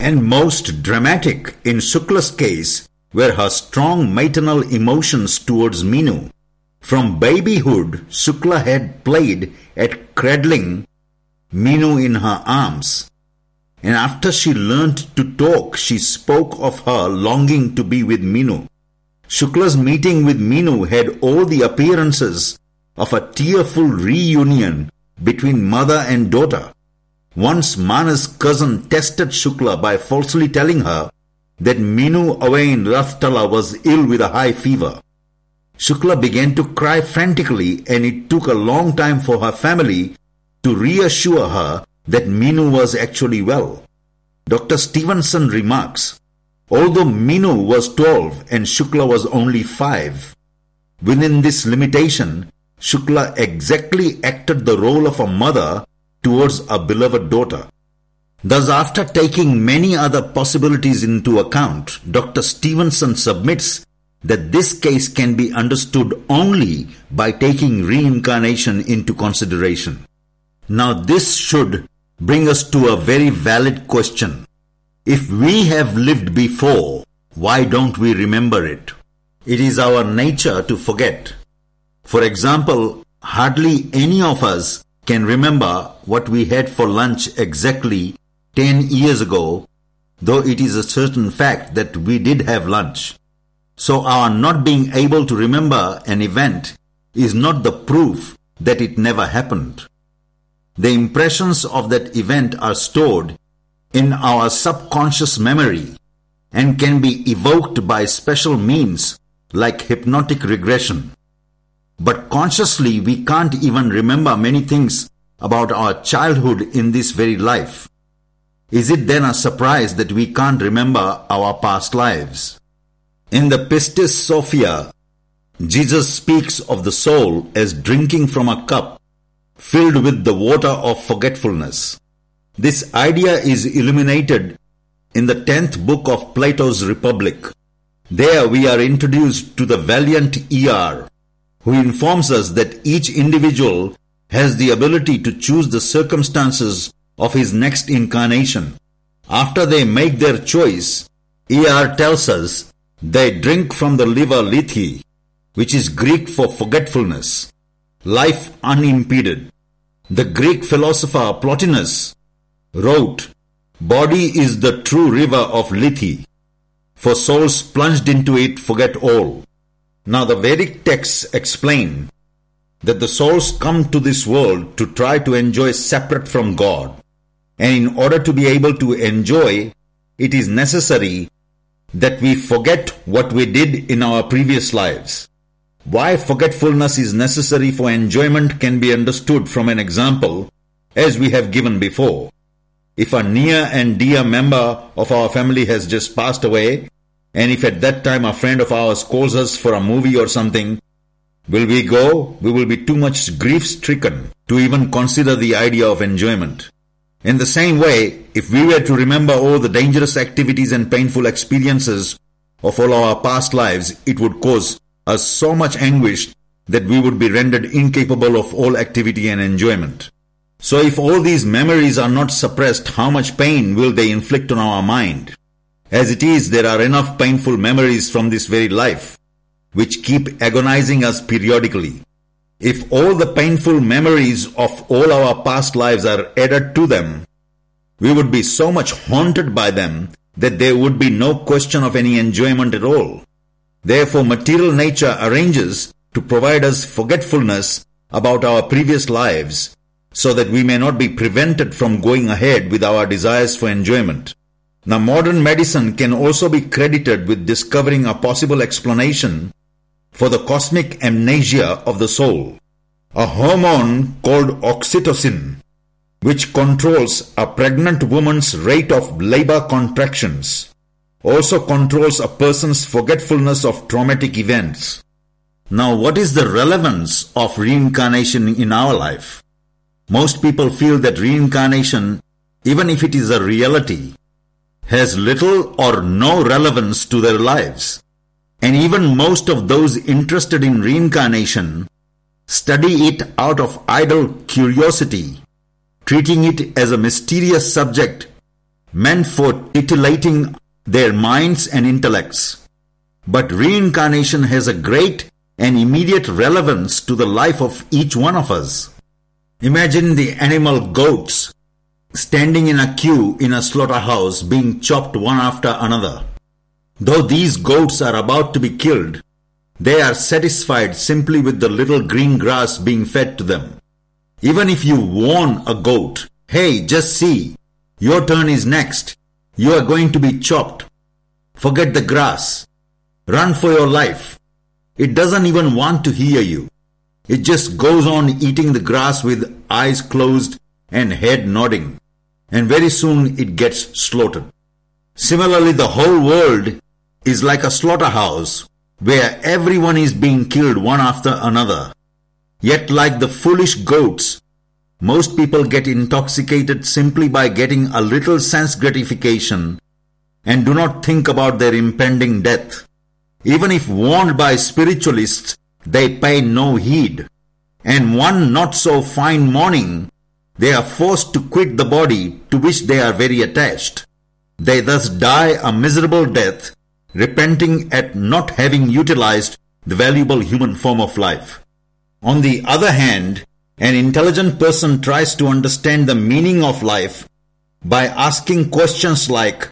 And most dramatic in Shukla's case were her strong maternal emotions towards Minu. From babyhood, Shukla had played at cradling Minu in her arms. And after she learnt to talk, she spoke of her longing to be with Minu. Shukla's meeting with Minu had all the appearances of a tearful reunion between mother and daughter. Once Mana's cousin tested Shukla by falsely telling her that Minu away in Rathtala was ill with a high fever. Shukla began to cry frantically, and it took a long time for her family to reassure her that Minu was actually well. Dr. Stevenson remarks, although Minu was 12 and Shukla was only 5, within this limitation, Shukla exactly acted the role of a mother towards a beloved daughter. Thus, after taking many other possibilities into account, Dr. Stevenson submits that this case can be understood only by taking reincarnation into consideration. Now, this should bring us to a very valid question. If we have lived before, why don't we remember it? It is our nature to forget. For example, hardly any of us can remember what we had for lunch exactly 10 years ago, though it is a certain fact that we did have lunch. So our not being able to remember an event is not the proof that it never happened. The impressions of that event are stored in our subconscious memory and can be evoked by special means like hypnotic regression. But consciously we can't even remember many things about our childhood in this very life. Is it then a surprise that we can't remember our past lives? In the Pistis Sophia, Jesus speaks of the soul as drinking from a cup filled with the water of forgetfulness. This idea is illuminated in the 10th book of Plato's Republic. There we are introduced to the valiant Er, who informs us that each individual has the ability to choose the circumstances of his next incarnation. After they make their choice, Er tells us they drink from the liver Lithi, which is Greek for forgetfulness, life unimpeded. The Greek philosopher Plotinus wrote, "Body is the true river of Lithi, for souls plunged into it forget all." Now the Vedic texts explain that the souls come to this world to try to enjoy separate from God, and in order to be able to enjoy, it is necessary that we forget what we did in our previous lives. Why forgetfulness is necessary for enjoyment can be understood from an example as we have given before. If a near and dear member of our family has just passed away, and if at that time a friend of ours calls us for a movie or something, will we go? We will be too much grief-stricken to even consider the idea of enjoyment. In the same way, if we were to remember all the dangerous activities and painful experiences of all our past lives, it would cause us so much anguish that we would be rendered incapable of all activity and enjoyment. So if all these memories are not suppressed, how much pain will they inflict on our mind? As it is, there are enough painful memories from this very life, which keep agonizing us periodically. If all the painful memories of all our past lives are added to them, we would be so much haunted by them that there would be no question of any enjoyment at all. Therefore, material nature arranges to provide us forgetfulness about our previous lives, so that we may not be prevented from going ahead with our desires for enjoyment. Now, modern medicine can also be credited with discovering a possible explanation for the cosmic amnesia of the soul. A hormone called oxytocin, which controls a pregnant woman's rate of labor contractions, also controls a person's forgetfulness of traumatic events. Now, what is the relevance of reincarnation in our life? Most people feel that reincarnation, even if it is a reality, has little or no relevance to their lives. And even most of those interested in reincarnation study it out of idle curiosity, treating it as a mysterious subject meant for titillating their minds and intellects. But reincarnation has a great and immediate relevance to the life of each one of us. Imagine the animal goats standing in a queue in a slaughterhouse being chopped one after another. Though these goats are about to be killed, they are satisfied simply with the little green grass being fed to them. Even if you warn a goat, "Hey, just see, your turn is next. You are going to be chopped. Forget the grass. Run for your life," it doesn't even want to hear you. It just goes on eating the grass with eyes closed and head nodding, and very soon it gets slaughtered. Similarly, the whole world is like a slaughterhouse where everyone is being killed one after another. Yet, like the foolish goats, most people get intoxicated simply by getting a little sense gratification and do not think about their impending death. Even if warned by spiritualists, they pay no heed. And one not so fine morning, they are forced to quit the body to which they are very attached. They thus die a miserable death, repenting at not having utilized the valuable human form of life. On the other hand, an intelligent person tries to understand the meaning of life by asking questions like,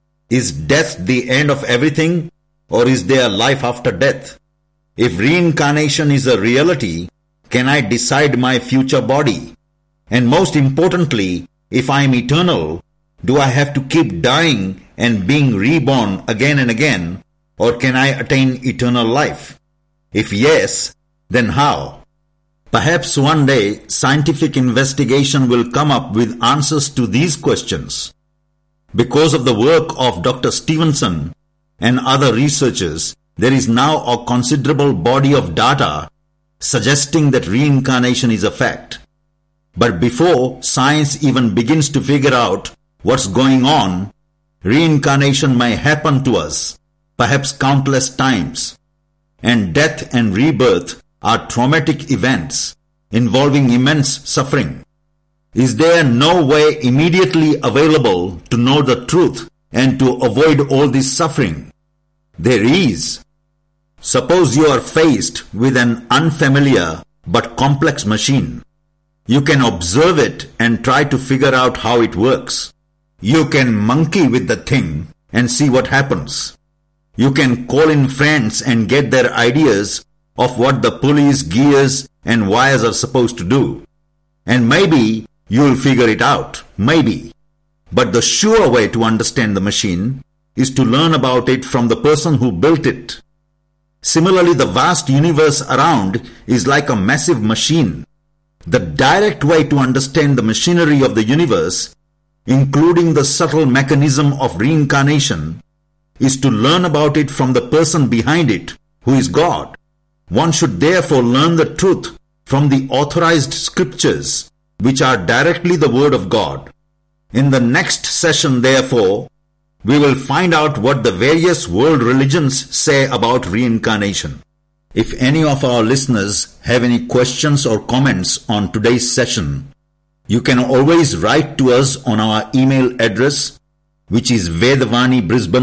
is death the end of everything, or is there life after death? If reincarnation is a reality, can I decide my future body? And most importantly, if I am eternal, do I have to keep dying and being reborn again and again, or can I attain eternal life? If yes, then how? Perhaps one day scientific investigation will come up with answers to these questions. Because of the work of Dr. Stevenson and other researchers, there is now a considerable body of data suggesting that reincarnation is a fact. But before science even begins to figure out what's going on, reincarnation may happen to us, perhaps countless times. And death and rebirth are traumatic events involving immense suffering. Is there no way immediately available to know the truth and to avoid all this suffering? There is. Suppose you are faced with an unfamiliar but complex machine. You can observe it and try to figure out how it works. You can monkey with the thing and see what happens. You can call in friends and get their ideas of what the pulleys, gears, and wires are supposed to do. And maybe you'll figure it out. Maybe. But the sure way to understand the machine is to learn about it from the person who built it. Similarly, the vast universe around is like a massive machine. The direct way to understand the machinery of the universe, including the subtle mechanism of reincarnation, is to learn about it from the person behind it, who is God. One should therefore learn the truth from the authorized scriptures, which are directly the word of God. In the next session, therefore, we will find out what the various world religions say about reincarnation. If any of our listeners have any questions or comments on today's session, you can always write to us on our email address, which is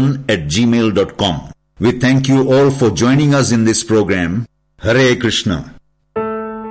vedvanibrisbane@gmail.com. We thank you all for joining us in this program. Hare Krishna.